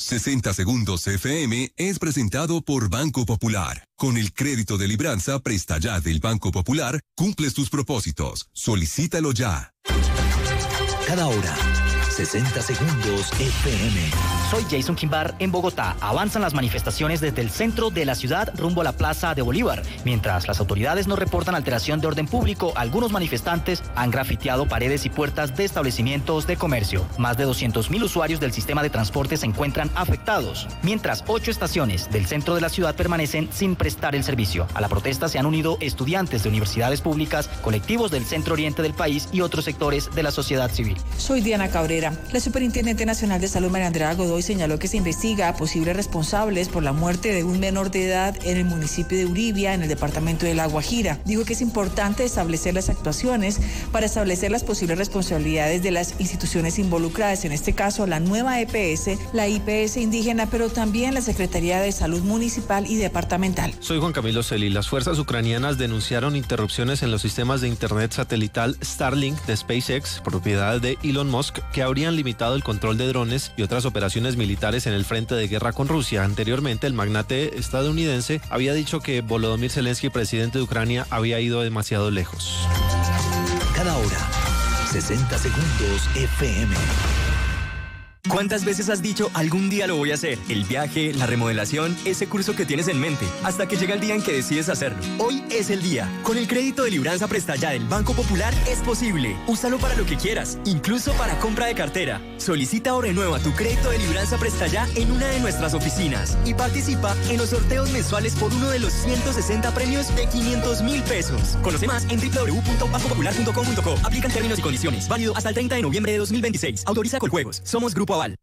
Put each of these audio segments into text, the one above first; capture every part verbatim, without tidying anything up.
sesenta Segundos F M es presentado por Banco Popular. Con el crédito de libranza Presta Ya del Banco Popular, cumples tus propósitos. Solicítalo ya. Cada hora, sesenta Segundos F M. Soy Jason Quimbar en Bogotá. Avanzan las manifestaciones desde el centro de la ciudad rumbo a la Plaza de Bolívar. Mientras las autoridades no reportan alteración de orden público, algunos manifestantes han grafiteado paredes y puertas de establecimientos de comercio. Más de doscientos mil usuarios del sistema de transporte se encuentran afectados, mientras ocho estaciones del centro de la ciudad permanecen sin prestar el servicio. A la protesta se han unido estudiantes de universidades públicas, colectivos del centro oriente del país y otros sectores de la sociedad civil. Soy Diana Cabrera. La Superintendente Nacional de Salud, María Andrea Godoy, señaló que se investiga a posibles responsables por la muerte de un menor de edad en el municipio de Uribia, en el departamento de La Guajira. Dijo que es importante establecer las actuaciones para establecer las posibles responsabilidades de las instituciones involucradas, en este caso la nueva E P S, la I P S indígena, pero también la Secretaría de Salud Municipal y Departamental. Soy Juan Camilo Celi. Las fuerzas ucranianas denunciaron interrupciones en los sistemas de internet satelital Starlink de SpaceX, propiedad de Elon Musk, que habrían limitado el control de drones y otras operaciones militares en el frente de guerra con Rusia. Anteriormente, el magnate estadounidense había dicho que Volodymyr Zelensky, presidente de Ucrania, había ido demasiado lejos. Cada hora, sesenta Segundos F M. ¿Cuántas veces has dicho algún día lo voy a hacer? El viaje, la remodelación, ese curso que tienes en mente, hasta que llega el día en que decides hacerlo. Hoy es el día. Con el crédito de libranza Presta Ya del Banco Popular es posible. Úsalo para lo que quieras, incluso para compra de cartera. Solicita o renueva tu crédito de libranza Presta Ya en una de nuestras oficinas y participa en los sorteos mensuales por uno de los ciento sesenta premios de quinientos mil pesos. Conoce más en doble u doble u doble u punto banco popular punto com punto co. Aplican términos y condiciones. Válido hasta el treinta de noviembre de dos mil veintiséis. Autoriza Coljuegos. Somos Grupo Aval.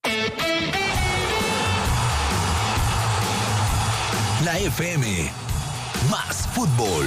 La F M, más fútbol.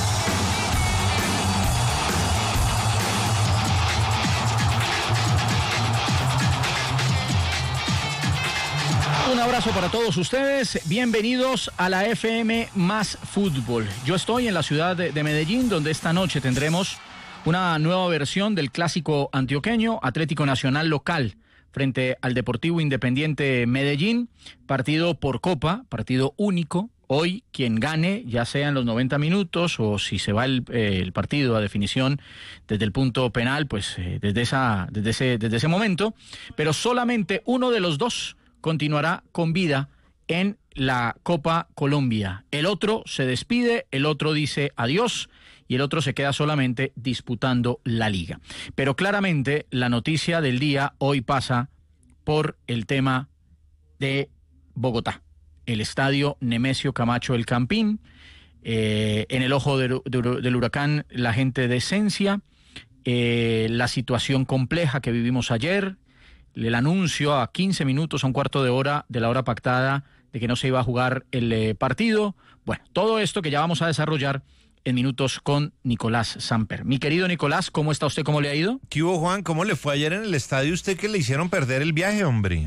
Un abrazo para todos ustedes, bienvenidos a la F M Más Fútbol. Yo estoy en la ciudad de Medellín, donde esta noche tendremos una nueva versión del clásico antioqueño, Atlético Nacional local, frente al Deportivo Independiente Medellín, partido por Copa, partido único. Hoy quien gane, ya sea en los noventa minutos o si se va el, eh, el partido a definición desde el punto penal, pues eh, desde, esa, desde, ese, desde ese momento, pero solamente uno de los dos continuará con vida en la Copa Colombia. El otro se despide, el otro dice adiós y el otro se queda solamente disputando la liga. Pero claramente la noticia del día hoy pasa por el tema de Bogotá. El estadio Nemesio Camacho El Campín, eh, en el ojo de, de, del huracán la gente de Esencia, eh, la situación compleja que vivimos ayer, el anuncio a quince minutos, a un cuarto de hora de la hora pactada de que no se iba a jugar el eh, partido. Bueno, todo esto que ya vamos a desarrollar en minutos con Nicolás Samper. Mi querido Nicolás, ¿cómo está usted? ¿Cómo le ha ido? ¿Qué hubo, Juan? ¿Cómo le fue ayer en el estadio usted que le hicieron perder el viaje, hombre?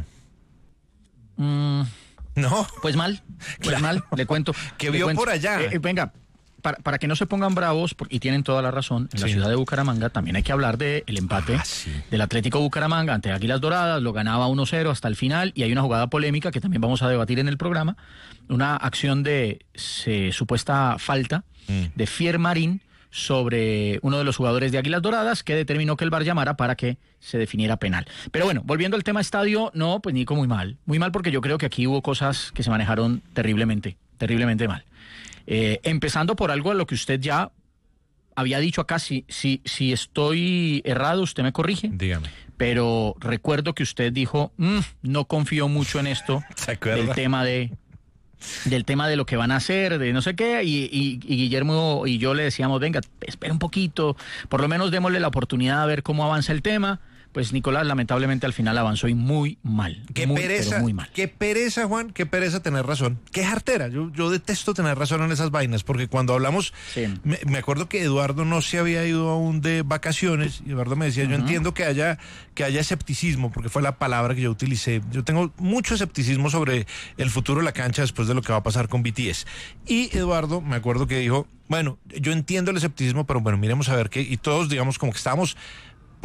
Mm, no. Pues mal, pues claro. mal, le cuento. ¿Qué le vio cuento. por allá? Eh, eh, venga, para, para que no se pongan bravos, y tienen toda la razón, en sí. la ciudad de Bucaramanga también hay que hablar del empate ah, sí. del Atlético Bucaramanga ante Águilas Doradas, lo ganaba uno cero hasta el final, y hay una jugada polémica que también vamos a debatir en el programa, una acción de se, supuesta falta mm. de Fier Marín sobre uno de los jugadores de Águilas Doradas, que determinó que el V A R llamara para que se definiera penal. Pero bueno, volviendo al tema estadio, no, pues Nico, muy mal, muy mal porque yo creo que aquí hubo cosas que se manejaron terriblemente, terriblemente mal. Eh, empezando por algo a lo que usted ya había dicho acá, si, si, si estoy errado, usted me corrige. Dígame. Pero recuerdo que usted dijo, mmm, no confío mucho en esto, del tema de... del tema de lo que van a hacer, de no sé qué, y, y, y Guillermo y yo le decíamos, venga, espera un poquito, por lo menos démosle la oportunidad de ver cómo avanza el tema. Pues Nicolás lamentablemente al final avanzó y muy mal. Qué muy, pereza, muy mal. Qué pereza, Juan, qué pereza tener razón. Qué jartera, yo, yo detesto tener razón en esas vainas, porque cuando hablamos, sí. me, me acuerdo que Eduardo no se había ido aún de vacaciones, y Eduardo me decía, uh-huh. yo entiendo que haya, que haya escepticismo, porque fue la palabra que yo utilicé. Yo tengo mucho escepticismo sobre el futuro de la cancha después de lo que va a pasar con B T S. Y Eduardo, me acuerdo que dijo, bueno, yo entiendo el escepticismo, pero bueno, miremos a ver qué, y todos digamos como que estábamos...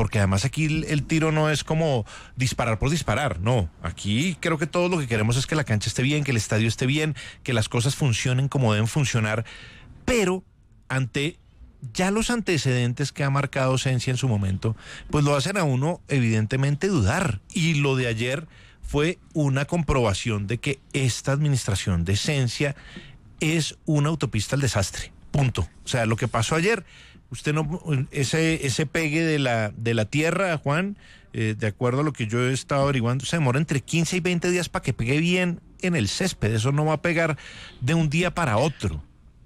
porque además aquí el, el tiro no es como disparar por disparar, no. Aquí creo que todo lo que queremos es que la cancha esté bien, que el estadio esté bien, que las cosas funcionen como deben funcionar, pero ante ya los antecedentes que ha marcado Sensi en su momento, pues lo hacen a uno evidentemente dudar. Y lo de ayer fue una comprobación de que esta administración de Sensi es una autopista al desastre. Punto. O sea, lo que pasó ayer, usted no, ese, ese pegue de la, de la tierra, Juan, eh, de acuerdo a lo que yo he estado averiguando, se demora entre quince y veinte días para que pegue bien en el césped. Eso no va a pegar de un día para otro.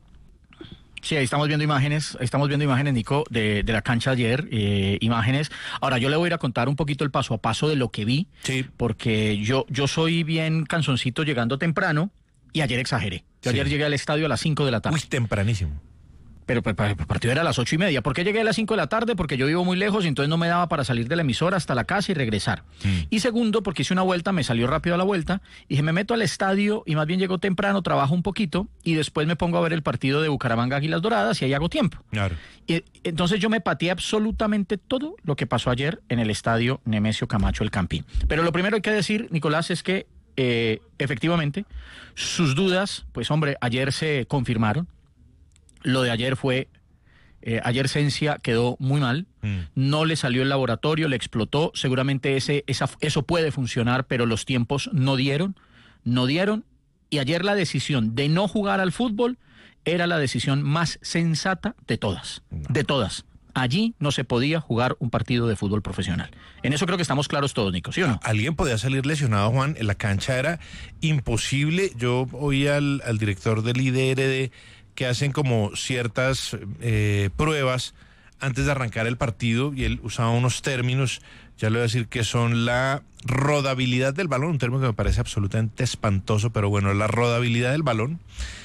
Sí, ahí estamos viendo imágenes, ahí estamos viendo imágenes, Nico, de, de la cancha ayer, eh, imágenes. Ahora, yo le voy a ir a contar un poquito el paso a paso de lo que vi, sí. porque yo, yo soy bien canzoncito llegando temprano, y ayer exageré. Yo sí. ayer llegué al estadio a las cinco de la tarde. Uy, tempranísimo. Pero el partido era a las ocho y media. ¿Por qué llegué a las cinco de la tarde? Porque yo vivo muy lejos y entonces no me daba para salir de la emisora hasta la casa y regresar. Mm. Y segundo, porque hice una vuelta, me salió rápido a la vuelta, y dije, me meto al estadio y más bien llego temprano, trabajo un poquito y después me pongo a ver el partido de Bucaramanga Águilas Doradas y ahí hago tiempo. Claro. Y entonces yo me pateé absolutamente todo lo que pasó ayer en el estadio Nemesio Camacho El Campín. Pero lo primero hay que decir, Nicolás, es que eh, efectivamente sus dudas, pues hombre, ayer se confirmaron. Lo de ayer fue, eh, ayer Sensi quedó muy mal, mm. no le salió el laboratorio, le explotó, seguramente ese, esa, eso puede funcionar, pero los tiempos no dieron, no dieron, y ayer la decisión de no jugar al fútbol era la decisión más sensata de todas, no. de todas. Allí no se podía jugar un partido de fútbol profesional. En eso creo que estamos claros todos, Nico, ¿sí o no? Alguien podía salir lesionado, Juan, en la cancha era imposible. Yo oí al, al director del I D R D que hacen como ciertas eh, pruebas antes de arrancar el partido, y él usaba unos términos, ya le voy a decir que son la rodabilidad del balón, un término que me parece absolutamente espantoso, pero bueno, la rodabilidad del balón,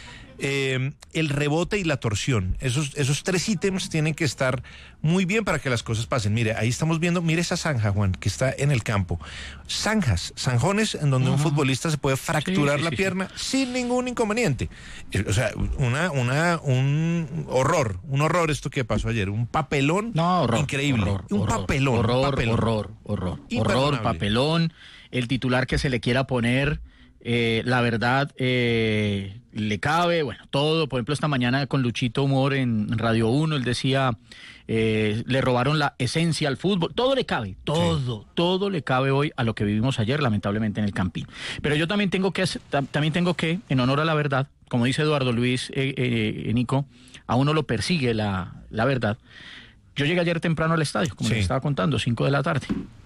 eh, el rebote y la torsión. Esos, esos tres ítems tienen que estar muy bien para que las cosas pasen. Mire, ahí estamos viendo, mire esa zanja, Juan, que está en el campo. Zanjas, zanjones en donde uh-huh. un futbolista se puede fracturar sí, sí, la sí, pierna sí. sin ningún inconveniente. O sea, una, una, un horror, un horror esto que pasó ayer, un papelón no, horror, increíble. Horror, un horror, papelón. Horror, un papelón. horror, horror, horror, papelón, el titular que se le quiera poner. Eh, la verdad, eh, le cabe, bueno, todo. Por ejemplo, esta mañana con Luchito Humor en Radio uno, él decía, eh, le robaron la esencia al fútbol. Todo le cabe, todo, sí. todo le cabe hoy a lo que vivimos ayer, lamentablemente, en el Campín. Pero yo también tengo que, también tengo que, en honor a la verdad, como dice Eduardo Luis, eh, eh, Nico, a uno lo persigue la, la verdad. Yo llegué ayer temprano al estadio, como sí. les estaba contando, cinco de la tarde.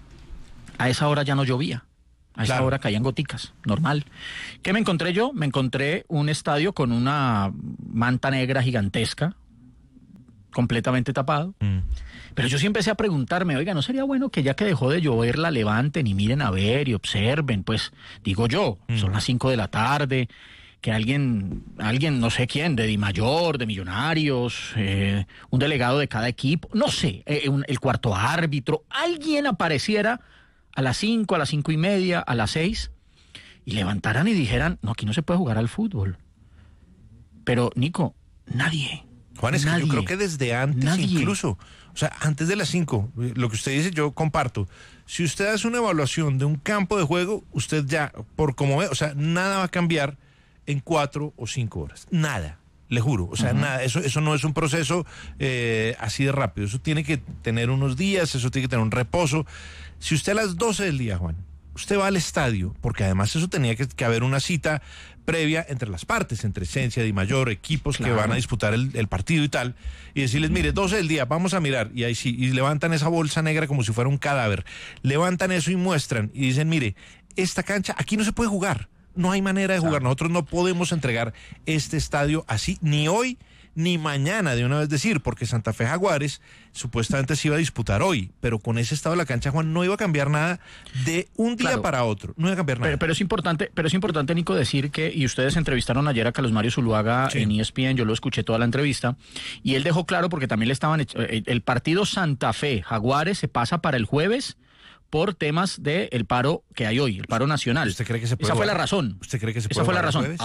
A esa hora ya no llovía. A esa claro. hora caían goticas, normal. ¿Qué me encontré yo? Me encontré un estadio con una manta negra gigantesca, completamente tapado. Mm. Pero yo sí empecé a preguntarme, oiga, ¿no sería bueno que ya que dejó de llover la levanten y miren a ver y observen? Pues digo yo, mm. son las cinco de la tarde, que alguien, alguien no sé quién, de Dimayor, de Millonarios, eh, un delegado de cada equipo, no sé, eh, un, el cuarto árbitro, alguien apareciera a las cinco, a las cinco y media, a las seis, y levantaran y dijeran, no, aquí no se puede jugar al fútbol. Pero, Nico, nadie. Juan, es nadie, que yo creo que desde antes nadie. incluso, o sea, antes de las cinco, lo que usted dice yo comparto. Si usted hace una evaluación de un campo de juego, usted ya, por como ve, o sea, nada va a cambiar en cuatro o cinco horas. Nada. Le juro, o sea, uh-huh. nada, eso, eso no es un proceso eh, así de rápido, eso tiene que tener unos días, eso tiene que tener un reposo. Si usted a las doce del día, Juan, usted va al estadio, porque además eso tenía que, que haber una cita previa entre las partes, entre Sensi, Dimayor, equipos claro. que van a disputar el, el partido y tal, y decirles, mire, doce del día, vamos a mirar, y ahí sí, y levantan esa bolsa negra como si fuera un cadáver, levantan eso y muestran, y dicen, mire, esta cancha, aquí no se puede jugar. No hay manera de jugar. Nosotros no podemos entregar este estadio así, ni hoy ni mañana, de una vez decir, porque Santa Fe Jaguares supuestamente se iba a disputar hoy, pero con ese estado de la cancha, Juan, no iba a cambiar nada de un día claro. para otro. No iba a cambiar nada. Pero, pero es importante, pero es importante, Nico, decir que, y ustedes entrevistaron ayer a Carlos Mario Zuluaga sí. en E S P N, yo lo escuché toda la entrevista, y él dejó claro, porque también le estaban, el partido Santa Fe Jaguares se pasa para el jueves, por temas del paro que hay hoy, el paro nacional. ¿Usted cree que se puede Esa jugar? fue la razón. ¿Usted cree que se puede Esa fue la jugar razón. jueves? Ahora,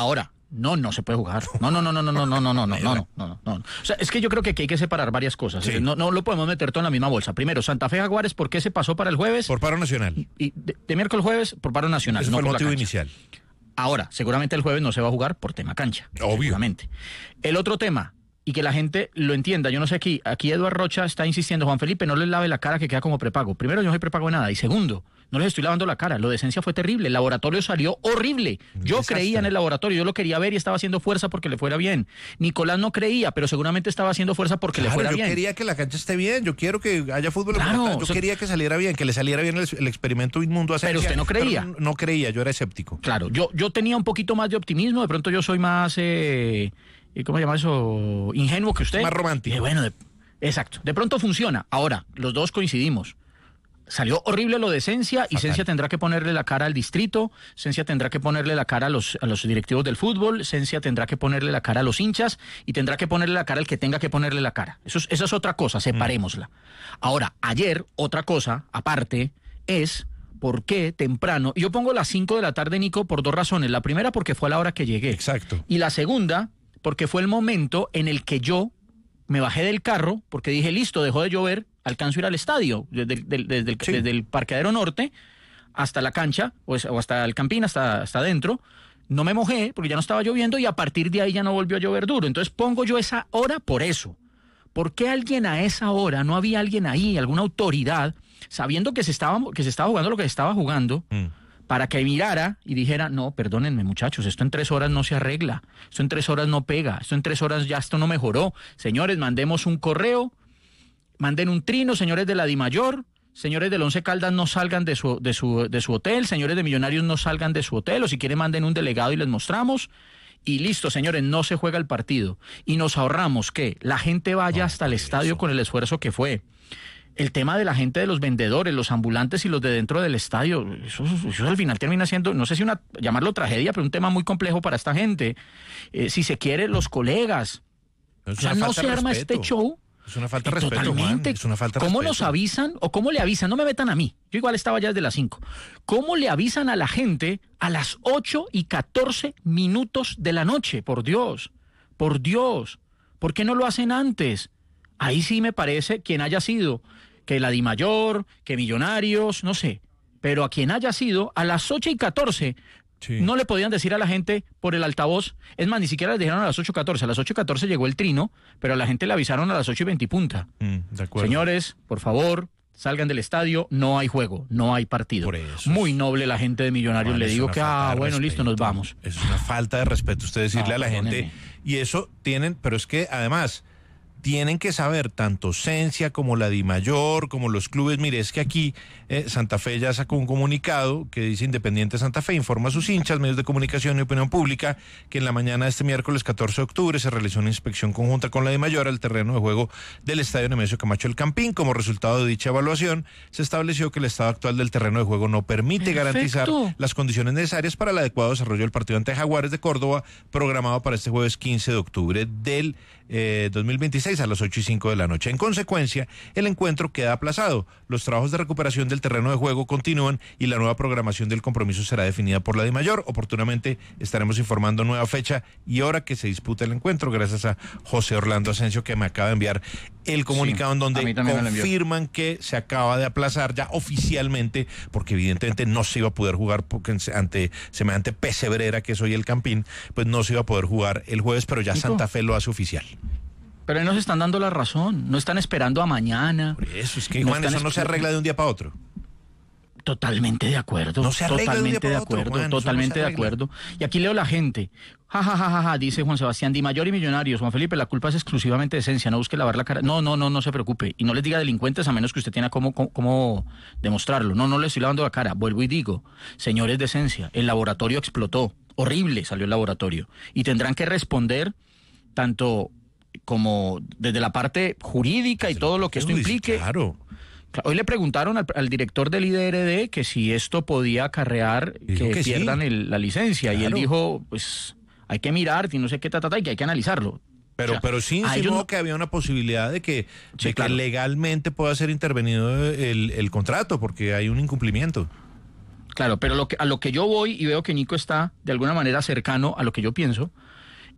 No, no se puede jugar. No, no, no, no, no, no, no, no, no, no, no, no, no, no. O sea, es que yo creo que aquí hay que separar varias cosas. Sí. No, no lo podemos meter todo en la misma bolsa. Primero, Santa Fe Jaguares, ¿por qué se pasó para el jueves? Por paro nacional. Y, y de, de miércoles jueves, por paro nacional. Ese no fue el por motivo la cancha. inicial. Ahora, seguramente el jueves no se va a jugar por tema cancha. Obvio. Seguramente. El otro tema, y que la gente lo entienda, yo no sé aquí, aquí Eduardo Rocha está insistiendo, Juan Felipe, no les lave la cara que queda como prepago. Primero, yo no soy prepago de nada. Y segundo, no les estoy lavando la cara. Lo de Esencia fue terrible. El laboratorio salió horrible. Yo Desastre. creía en el laboratorio, yo lo quería ver y estaba haciendo fuerza porque le fuera bien. Nicolás no creía, pero seguramente estaba haciendo fuerza porque Claro, le fuera yo bien. Yo quería que la cancha esté bien, yo quiero que haya fútbol. Claro, en yo o sea, quería que saliera bien, que le saliera bien el, el experimento inmundo a Esencia. Pero usted no creía. No, no creía, yo era escéptico. Claro, yo, yo tenía un poquito más de optimismo, de pronto yo soy más, eh, ¿cómo se llama eso? Ingenuo que usted. Más romántico. Eh, bueno, de, exacto, de pronto funciona. Ahora, los dos coincidimos. Salió horrible lo de Esencia y Esencia tendrá que ponerle la cara al distrito, Esencia tendrá que ponerle la cara a los, a los directivos del fútbol, Esencia tendrá que ponerle la cara a los hinchas y tendrá que ponerle la cara al que tenga que ponerle la cara. Eso es, esa es otra cosa, separémosla. Mm. Ahora, ayer, otra cosa, aparte, es por qué temprano, y yo pongo las cinco de la tarde, Nico, por dos razones. La primera, porque fue a la hora que llegué. Exacto. Y la segunda, porque fue el momento en el que yo me bajé del carro, porque dije, listo, dejó de llover, alcanzo a ir al estadio, desde, desde, desde, el, sí. desde el parqueadero norte hasta la cancha, o, o hasta el campín, hasta, hasta adentro. No me mojé, porque ya no estaba lloviendo, y a partir de ahí ya no volvió a llover duro. Entonces pongo yo esa hora por eso. ¿Por qué alguien a esa hora, no había alguien ahí, alguna autoridad, sabiendo que se estaba, que se estaba jugando lo que se estaba jugando, mm. para que mirara y dijera, no, perdónenme muchachos, esto en tres horas no se arregla, esto en tres horas no pega, esto en tres horas ya esto no mejoró. Señores, mandemos un correo, manden un trino, señores de la Dimayor, señores del Once Caldas no salgan de su, de su, de su hotel, señores de Millonarios no salgan de su hotel, o si quieren manden un delegado y les mostramos. Y listo, señores, no se juega el partido. Y nos ahorramos que la gente vaya no, hasta el estadio eso. Con el esfuerzo que fue. El tema de la gente de los vendedores, los ambulantes y los de dentro del estadio, eso, eso al final termina siendo, no sé si una llamarlo tragedia, pero un tema muy complejo para esta gente. Eh, si se quiere, los colegas. Es o sea, no se arma este show. Es una falta de respeto, Totalmente. Juan, es una falta de ¿Cómo respeto. nos avisan o cómo le avisan? No me metan a mí. Yo igual estaba ya desde las cinco. ¿Cómo le avisan a la gente a las ocho y catorce minutos de la noche? Por Dios, por Dios. ¿Por qué no lo hacen antes? Ahí sí me parece quien haya sido, que la Dimayor, que Millonarios, no sé. Pero a quien haya sido, a las ocho y catorce... Sí. No le podían decir a la gente por el altavoz, es más, ni siquiera les dijeron a las ocho y catorce, a las ocho y catorce llegó el trino, pero a la gente le avisaron a las ocho y veinte punta. Mm, de acuerdo. Señores, por favor, salgan del estadio, no hay juego, no hay partido. Por eso Muy noble la gente de Millonarios, Juan, le digo que, ah, bueno, respeto. Listo, nos vamos. Es una falta de respeto usted decirle no, a la perdóneme. gente, y eso tienen, pero es que además... Tienen que saber tanto Cencia como la Dimayor, como los clubes. Mire, es que aquí eh, Santa Fe ya sacó un comunicado que dice Independiente Santa Fe informa a sus hinchas, medios de comunicación y opinión pública que en la mañana de este miércoles catorce de octubre se realizó una inspección conjunta con la Dimayor al terreno de juego del Estadio Nemesio Camacho El Campín. Como resultado de dicha evaluación, se estableció que el estado actual del terreno de juego no permite Perfecto. garantizar las condiciones necesarias para el adecuado desarrollo del partido ante Jaguares de Córdoba, programado para este jueves quince de octubre del eh, dos mil veintiséis a las ocho y cinco de la noche. En consecuencia, el encuentro queda aplazado. Los trabajos de recuperación del terreno de juego continúan y la nueva programación del compromiso será definida por la Dimayor. Oportunamente estaremos informando nueva fecha y hora que se disputa el encuentro, gracias a José Orlando Asensio, que me acaba de enviar el comunicado sí, en donde confirman que se acaba de aplazar ya oficialmente, porque evidentemente no se iba a poder jugar porque ante semejante pesebrera que es hoy el Campín, pues no se iba a poder jugar el jueves, pero ya Santa Fe lo hace oficial. Pero ahí nos están dando la razón, no están esperando a mañana. Por eso, es que, Juan, no eso no se arregla de un día para otro. Totalmente de acuerdo. No se arregla totalmente de, un día de para acuerdo, otro, Juan, totalmente no de acuerdo. Y aquí leo la gente. Ja, ja, ja, ja, ja, dice Juan Sebastián, Dimayor y Millonarios. Juan Felipe, la culpa es exclusivamente de Esencia, no busque lavar la cara. No, no, no, no se preocupe. Y no les diga delincuentes a menos que usted tenga cómo, cómo, cómo demostrarlo. No, no les estoy lavando la cara. Vuelvo y digo, señores de Esencia, el laboratorio explotó. Horrible salió el laboratorio. Y tendrán que responder tanto como desde la parte jurídica y todo lo que esto implique. Claro. Hoy le preguntaron al, al director del I D R D que si esto podía acarrear que, que pierdan sí. el, la licencia. Claro. Y él dijo, pues hay que mirar y no sé qué, ta, ta, ta, y que hay que analizarlo. Pero, o sea, pero sí insinuó no... que había una posibilidad de que, sí, de claro. que legalmente pueda ser intervenido el, el contrato, porque hay un incumplimiento. Claro, pero lo que, a lo que yo voy y veo que Nico está de alguna manera cercano a lo que yo pienso,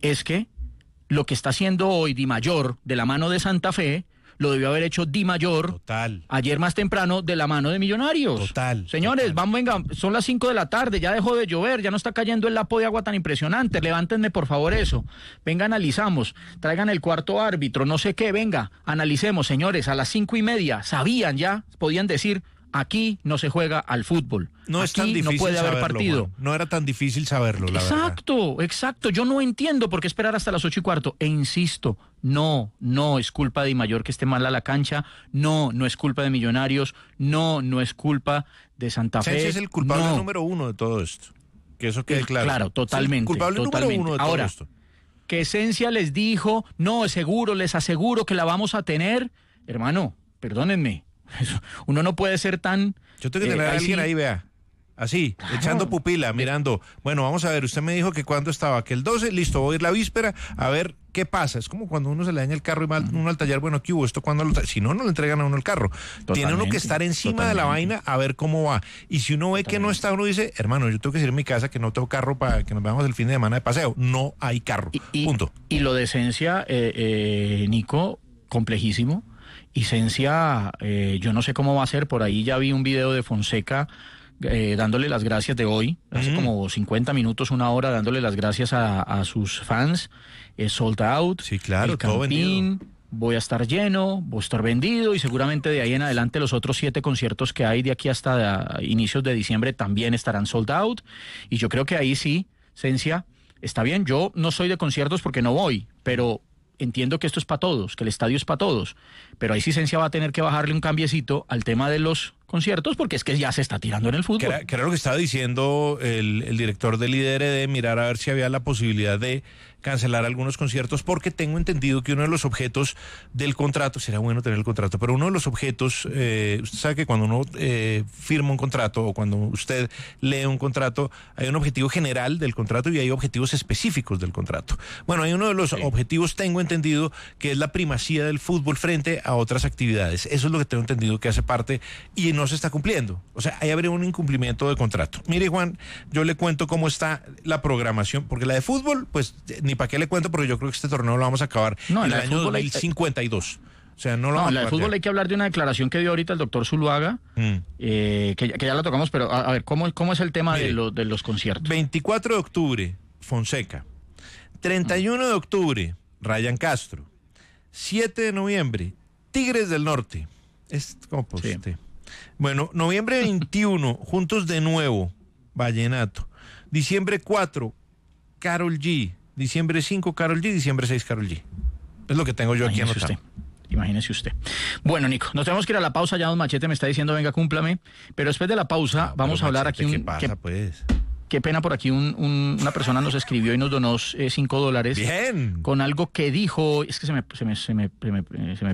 es que lo que está haciendo hoy Di Mayor de la mano de Santa Fe, lo debió haber hecho Di Mayor total. ayer más temprano de la mano de Millonarios. Total. Señores, total. vamos, venga, son las cinco de la tarde, ya dejó de llover, ya no está cayendo el lapo de agua tan impresionante, levántenme por favor eso. Venga, analizamos, traigan el cuarto árbitro, no sé qué, venga, analicemos, señores, a las cinco y media, sabían ya, podían decir, aquí no se juega al fútbol. No aquí es tan difícil no puede haber saberlo, partido. Juan. No era tan difícil saberlo, la exacto, verdad. Exacto, yo no entiendo por qué esperar hasta las ocho y cuarto. E insisto, no, no es culpa de Di Mayor que esté mal a la cancha, no, no es culpa de Millonarios, no, no es culpa de Santa Fe. Sánchez es el culpable no. número uno de todo esto. Que eso quede claro. Claro, totalmente. Es el culpable totalmente. número uno de todo Ahora, esto. Que Esencia les dijo, no, seguro, les aseguro que la vamos a tener. Hermano, perdónenme, uno no puede ser tan... Yo tengo que tener eh, a alguien sí. ahí, vea. Así, Claro. echando pupila, mirando. Bueno, vamos a ver, usted me dijo que cuando estaba, que el doce, listo, voy a ir la víspera a ver qué pasa. Es como cuando uno se le daña el carro y va uno al taller, bueno, ¿qué hubo? ¿Esto cuándo lo tra-? Si no, no le entregan a uno el carro. Totalmente, Tiene uno que estar encima totalmente. de la vaina a ver cómo va. Y si uno ve Totalmente. que no está, uno dice, hermano, yo tengo que ir a mi casa, que no tengo carro para que nos veamos el fin de semana de paseo. No hay carro. Y, y, Punto. Y lo de Esencia, eh, eh, Nico, complejísimo. Y Esencia, eh, yo no sé cómo va a ser, por ahí ya vi un video de Fonseca eh, dándole las gracias de hoy, hace Mm. como cincuenta minutos, una hora, dándole las gracias a, a sus fans, eh, sold out, Sí, claro, el todo Campín, voy a estar lleno, voy a estar vendido y seguramente de ahí en adelante los otros siete conciertos que hay de aquí hasta inicios de diciembre también estarán sold out y yo creo que ahí sí, Esencia, está bien, yo no soy de conciertos porque no voy, pero entiendo que esto es para todos, que el estadio es para todos, pero ahí sí Esencia va a tener que bajarle un cambiecito al tema de los conciertos porque es que ya se está tirando en el fútbol. Que era, que era lo que estaba diciendo el, el director del I D R D, mirar a ver si había la posibilidad de cancelar algunos conciertos, porque tengo entendido que uno de los objetos del contrato, será bueno tener el contrato, pero uno de los objetos, eh, usted sabe que cuando uno eh, firma un contrato o cuando usted lee un contrato, hay un objetivo general del contrato y hay objetivos específicos del contrato. Bueno, hay uno de los sí. objetivos, tengo entendido, que es la primacía del fútbol frente a otras actividades. Eso es lo que tengo entendido que hace parte y no se está cumpliendo. O sea, ahí habría un incumplimiento de contrato. Mire, Juan, yo le cuento cómo está la programación, porque la de fútbol, pues ni para qué le cuento, pero yo creo que este torneo lo vamos a acabar no, en el año dos mil hay... cincuenta y dos. O sea, no lo no, vamos la a de fútbol ya. hay que hablar de una declaración que dio ahorita el doctor Zuluaga, mm. eh, que, que ya la tocamos, pero a, a ver, ¿cómo, cómo es el tema Mire, de, lo, de los conciertos? veinticuatro de octubre, Fonseca. treinta y uno de octubre, Ryan Castro. siete de noviembre, Tigres del Norte. Es como poste. Sí. Bueno, noviembre veintiuno, Juntos de Nuevo, Vallenato. Diciembre cuatro, Karol G. Diciembre cinco, Karol G. Diciembre seis, Karol G. Es lo que tengo yo Imagínese aquí anotado. Usted. Imagínese usted. Bueno, Nico, nos tenemos que ir a la pausa. Ya don Machete me está diciendo, venga, cúmplame. Pero después de la pausa, ah, vamos a hablar Machete, aquí... ¿Qué un, pasa, qué, pues? Qué pena por aquí, un, un, una persona nos escribió y nos donó eh, cinco dólares. Bien. Con algo que dijo... Es que se me, se me, se me, se me, se me